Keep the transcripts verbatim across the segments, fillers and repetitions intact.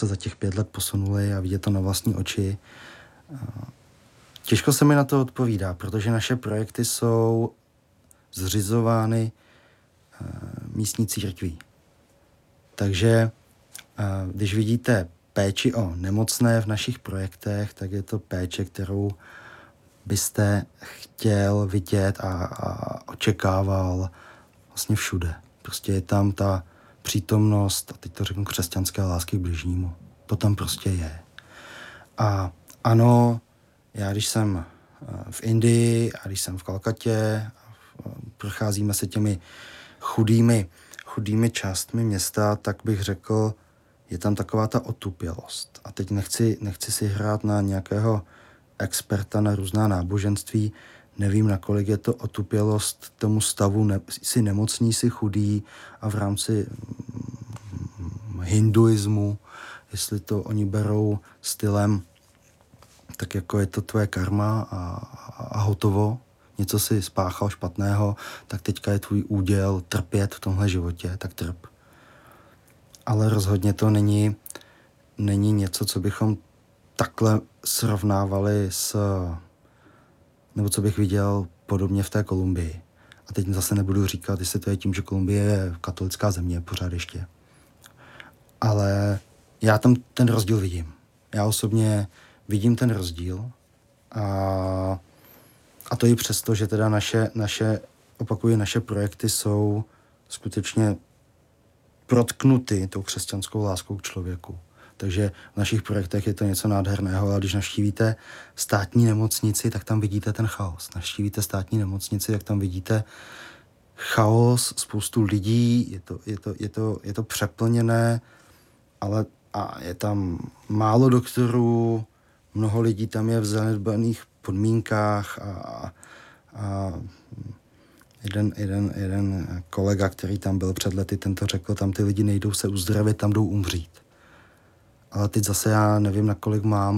se za těch pět let posunuli a vidět to na vlastní oči. Těžko se mi na to odpovídá, protože naše projekty jsou zřizovány místní církví. Takže když vidíte péči o nemocné v našich projektech, tak je to péče, kterou byste chtěl vidět a, a očekával vlastně všude. Prostě je tam ta přítomnost, a teď to řeknu, křesťanské lásky k bližnímu. To tam prostě je. A ano, já když jsem v Indii a když jsem v Kalkatě, procházíme se těmi chudými, chudými částmi města, tak bych řekl, je tam taková ta otupělost. A teď nechci, nechci si hrát na nějakého experta na různá náboženství. Nevím, nakolik je to otupělost tomu stavu, ne, si nemocný, si chudý a v rámci hinduismu, jestli to oni berou stylem, tak jako je to tvoje karma a, a, a hotovo. Něco si spáchal špatného, tak teďka je tvůj úděl trpět v tomhle životě, tak trp. Ale rozhodně to není, není něco, co bychom takhle srovnávali s, nebo co bych viděl podobně v té Kolumbii. A teď zase nebudu říkat, jestli to je tím, že Kolumbie je katolická země pořád ještě. Ale já tam ten rozdíl vidím. Já osobně vidím ten rozdíl a, a to i přesto, že teda naše, naše, opakuju, naše projekty jsou skutečně protknuty tou křesťanskou láskou k člověku. Takže v našich projektech je to něco nádherného, ale když navštívíte státní nemocnici, tak tam vidíte ten chaos. Navštívíte státní nemocnici, tak tam vidíte chaos, spoustu lidí, je to, je to, je to, je to přeplněné, ale a je tam málo doktorů, mnoho lidí tam je v zanedbaných podmínkách a, a jeden, jeden, jeden kolega, který tam byl před lety, ten to řekl, tam ty lidi nejdou se uzdravit, tam jdou umřít. Ale teď zase já nevím, nakolik mám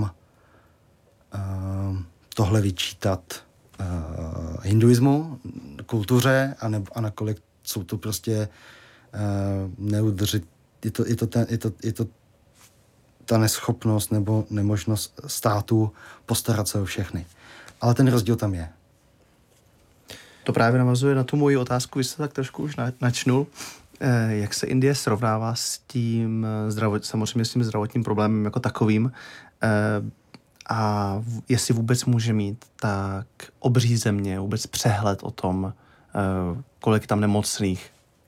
uh, tohle vyčítat uh, hinduismu, kultuře, a, ne, a nakolik jsou to prostě uh, neudržit, je to, je, to ten, je, to, je to ta neschopnost nebo nemožnost státu postarat se o všechny. Ale ten rozdíl tam je. To právě navazuje na tu moji otázku, vy jste tak trošku už načnul. Eh, jak se Indie srovnává s tím, zdravot, samozřejmě s tím zdravotním problémem jako takovým eh, a v, jestli vůbec může mít tak obří země vůbec přehled o tom, eh, kolik tam nemocných?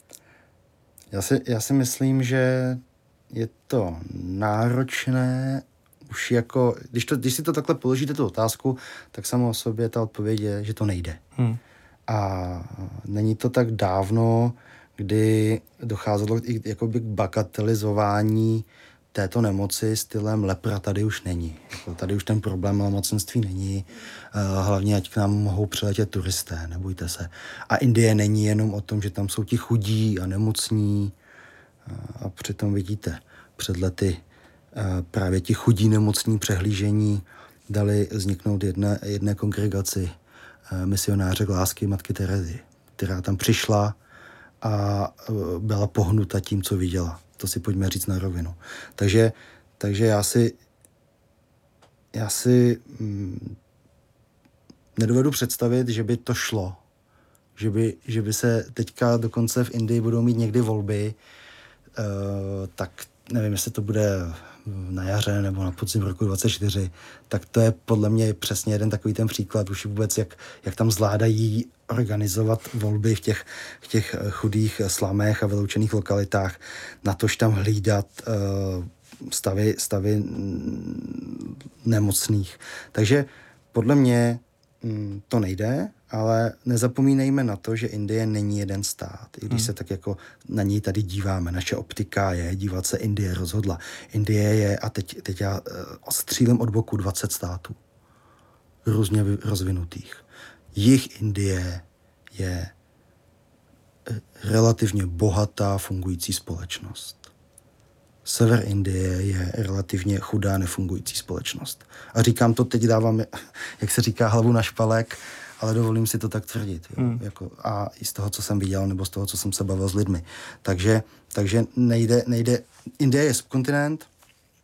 Já si, já si myslím, že je to náročné už jako, když, to, když si to takhle položíte tu otázku, tak samo o sobě ta odpověď je, že to nejde. Hmm. A není to tak dávno, kdy docházelo i jakoby k bagatelizování této nemoci stylem lepra tady už není. Jako tady už ten problém nemocenství není. Hlavně, ať k nám mohou přiletět turisté, nebojte se. A Indie není jenom o tom, že tam jsou ti chudí a nemocní. A přitom vidíte, před lety právě ti chudí nemocní přehlížení dali vzniknout jedné, jedné kongregaci misionářek lásky matky Terezy, která tam přišla a byla pohnuta tím, co viděla. To si pojďme říct na rovinu. Takže, takže já si já si mm, nedovedu představit, že by to šlo. Že by, že by se teďka dokonce v Indii budou mít někdy volby, uh, tak nevím, jestli to bude na jaře nebo na podzim roku dvacet čtyři, tak to je podle mě přesně jeden takový ten příklad už vůbec, jak, jak tam zvládají organizovat volby v těch, v těch chudých slamech a vyloučených lokalitách, natož tam hlídat uh, stavy, stavy nemocných. Takže podle mě mm, to nejde, ale nezapomínejme na to, že Indie není jeden stát. I když hmm. se tak jako na něj tady díváme, naše optika je dívat se, Indie rozhodla. Indie je, a teď, teď já střílem od boku, dvacet států. Různě rozvinutých. Jih Indie je relativně bohatá fungující společnost. Sever Indie je relativně chudá nefungující společnost. A říkám to, teď dávám, jak se říká, hlavu na špalek, ale dovolím si to tak tvrdit. Jo? Hmm. Jako, a i z toho, co jsem viděl, nebo z toho, co jsem se bavil s lidmi. Takže, takže nejde, nejde, Indie je subkontinent,